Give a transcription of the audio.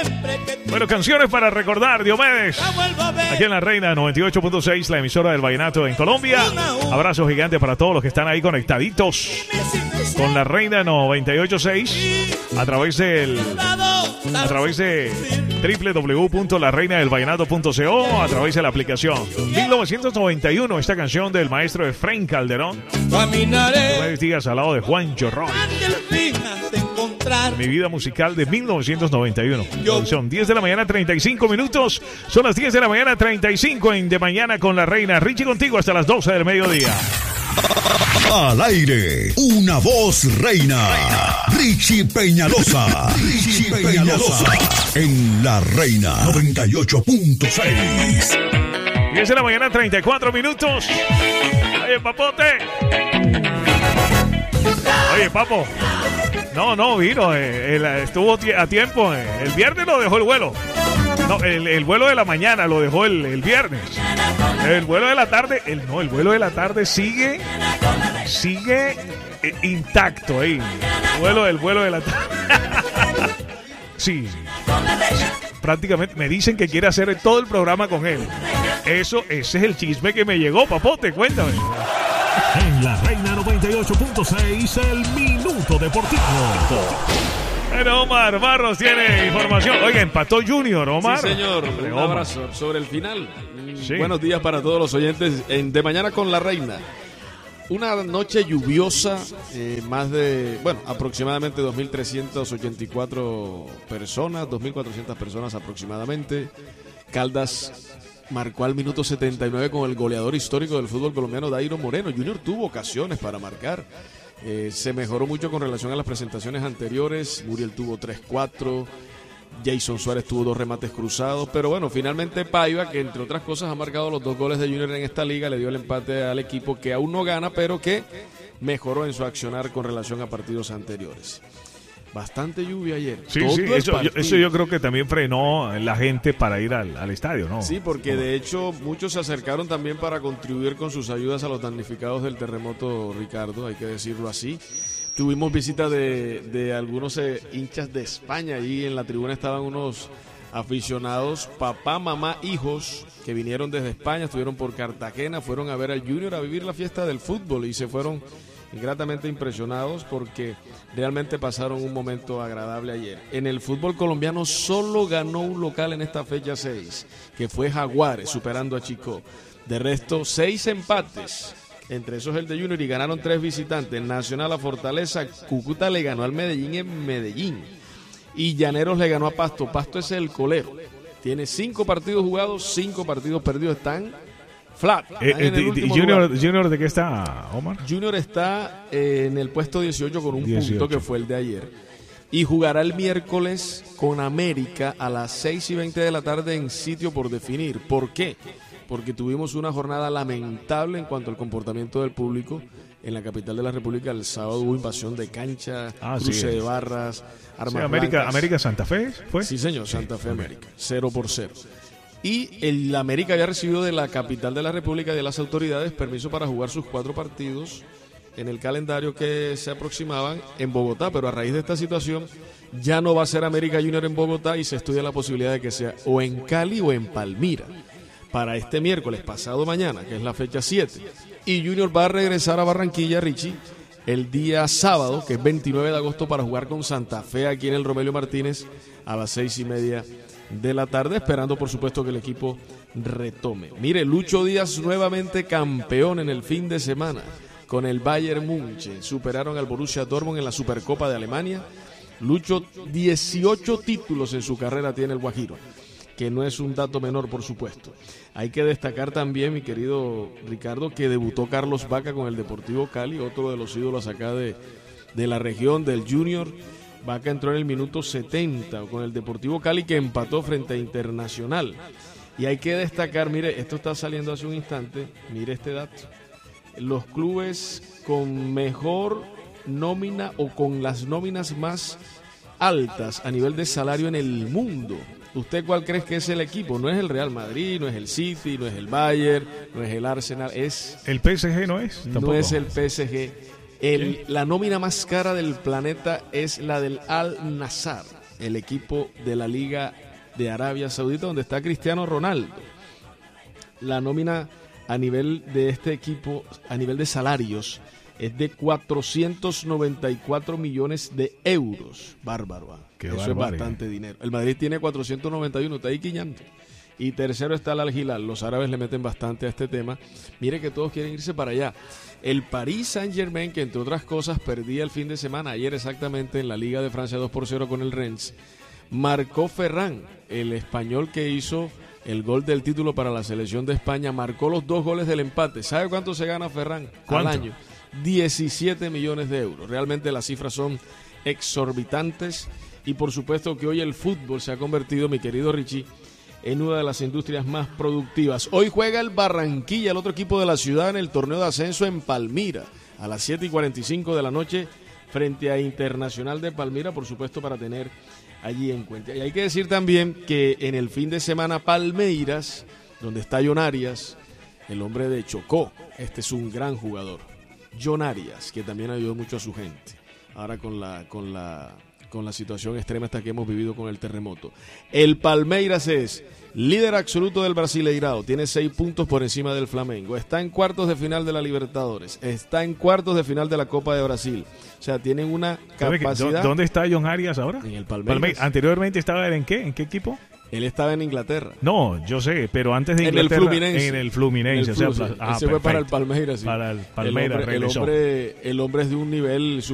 Bueno, canciones para recordar, Diomedes. Aquí en La Reina 98.6, la emisora del vallenato en Colombia. Abrazo gigante para todos los que están ahí conectaditos con La Reina 98.6 a través de www.lareinadelvallenato.co, a través de la aplicación. 1991, esta canción del maestro Efraín Calderón. Diomedes Díaz al lado de Juancho Roy. Mi vida musical de 1991. Son 10 de la mañana, 35 minutos. Son las 10 de la mañana, 35 en De Mañana con La Reina. Richie contigo hasta las 12 del mediodía. Al aire, una voz reina. Richie Peñalosa. Richie Peñalosa. En La Reina 98.6. 10 de la mañana, 34 minutos. Oye, papote. Oye, papo. No, vino. Estuvo a tiempo. El viernes lo dejó el vuelo. No, el vuelo de la mañana lo dejó el viernes. El vuelo de la tarde. El vuelo de la tarde sigue intacto ahí. El vuelo de la tarde. Sí. Prácticamente me dicen que quiere hacer todo el programa con él. Ese es el chisme que me llegó, papote. Cuéntame. En La Reina 98.6, el Minuto Deportivo. Bueno, Omar Barros tiene información. Oiga, empató Junior, Omar. Sí, señor. Un abrazo sobre el final. Sí. Buenos días para todos los oyentes en De Mañana con La Reina. Una noche lluviosa, aproximadamente 2.384 personas, 2.400 personas aproximadamente. Caldas marcó al minuto 79 con el goleador histórico del fútbol colombiano, Dairo Moreno. Junior tuvo ocasiones para marcar. Se mejoró mucho con relación a las presentaciones anteriores. Muriel tuvo 3-4. Jason Suárez tuvo 2 remates cruzados. Pero bueno, finalmente Paiva, que entre otras cosas ha marcado los 2 goles de Junior en esta liga, le dio el empate al equipo que aún no gana, pero que mejoró en su accionar con relación a partidos anteriores. Bastante lluvia ayer. Sí, eso yo creo que también frenó la gente para ir al estadio, ¿no? Sí, porque de hecho muchos se acercaron también para contribuir con sus ayudas a los damnificados del terremoto, Ricardo, hay que decirlo así. Tuvimos visita de algunos hinchas de España. Allí en la tribuna estaban unos aficionados, papá, mamá, hijos, que vinieron desde España, estuvieron por Cartagena, fueron a ver al Junior, a vivir la fiesta del fútbol y se fueron gratamente impresionados porque realmente pasaron un momento agradable ayer. En el fútbol colombiano solo ganó un local en esta fecha 6, que fue Jaguares, superando a Chico. De resto, 6 empates, entre esos el de Junior, y ganaron 3 visitantes. Nacional a Fortaleza, Cúcuta le ganó al Medellín en Medellín y Llaneros le ganó a Pasto. Pasto es el colero, tiene 5 partidos jugados, 5 partidos perdidos, están flat. Junior, ¿de qué está, Omar? Junior está en el puesto 18 con un punto, que fue el de ayer, y jugará el miércoles con América a las 6:20 de la tarde en sitio por definir. ¿Por qué? Porque tuvimos una jornada lamentable en cuanto al comportamiento del público en la capital de la República. El sábado hubo invasión de cancha, cruce de barras, armas blancas. América Santa Fe, ¿fue? Sí, señor, Santa Fe América, 0-0. Y el América había recibido de la capital de la República y de las autoridades permiso para jugar sus 4 partidos en el calendario que se aproximaban en Bogotá, pero a raíz de esta situación ya no va a ser América Junior en Bogotá y se estudia la posibilidad de que sea o en Cali o en Palmira para este miércoles, pasado mañana, que es la fecha 7. Y Junior va a regresar a Barranquilla, Richie, el día sábado, que es 29 de agosto, para jugar con Santa Fe aquí en el Romelio Martínez a las 6:30 de la tarde, esperando por supuesto que el equipo retome. Mire, Lucho Díaz nuevamente campeón en el fin de semana con el Bayern München. Superaron al Borussia Dortmund en la Supercopa de Alemania. Lucho, 18 títulos en su carrera tiene el Guajiro, que no es un dato menor, por supuesto. Hay que destacar también, mi querido Ricardo, que debutó Carlos Vaca con el Deportivo Cali, otro de los ídolos acá de la región, del Junior. Vaca entró en el minuto 70 con el Deportivo Cali, que empató frente a Internacional. Y hay que destacar, mire, esto está saliendo hace un instante, mire este dato. Los clubes con mejor nómina o con las nóminas más altas a nivel de salario en el mundo. ¿Usted cuál cree que es el equipo? No es el Real Madrid, no es el City, no es el Bayern, no es el Arsenal, es... ¿El PSG no es? Tampoco. No es el PSG. La nómina más cara del planeta es la del Al-Nassr, el equipo de la Liga de Arabia Saudita, donde está Cristiano Ronaldo. La nómina a nivel de este equipo, a nivel de salarios, es de 494 millones de euros. Bárbaro. Eso es bastante dinero. El Madrid tiene 491, está ahí quiñando. Y tercero está el Al Hilal. Los árabes le meten bastante a este tema. Mire que todos quieren irse para allá. El Paris Saint-Germain, que entre otras cosas perdía el fin de semana, ayer exactamente en la Liga de Francia 2-0 con el Rennes, marcó Ferran, el español que hizo el gol del título para la selección de España, marcó los 2 goles del empate. ¿Sabe cuánto se gana Ferran al año? 17 millones de euros. Realmente las cifras son exorbitantes y por supuesto que hoy el fútbol se ha convertido, mi querido Richie, en una de las industrias más productivas. Hoy juega el Barranquilla, el otro equipo de la ciudad, en el torneo de ascenso en Palmira, a las 7:45 de la noche, frente a Internacional de Palmira, por supuesto, para tener allí en cuenta. Y hay que decir también que en el fin de semana Palmeiras, donde está John Arias, el hombre de Chocó, este es un gran jugador. John Arias, que también ayudó mucho a su gente, ahora con la situación extrema esta que hemos vivido con el terremoto. El Palmeiras es líder absoluto del Brasileirao, tiene 6 puntos por encima del Flamengo, está en cuartos de final de la Libertadores, está en cuartos de final de la Copa de Brasil. O sea, tienen una capacidad. ¿Dónde está John Arias ahora? En el Palmeiras. Anteriormente estaba ¿en qué? ¿En qué equipo? Él estaba en Inglaterra. No, yo sé, pero antes de Inglaterra. En el Fluminense. Ese fue para el Palmeiras. Sí. Para el Palmeiras. El hombre es de un nivel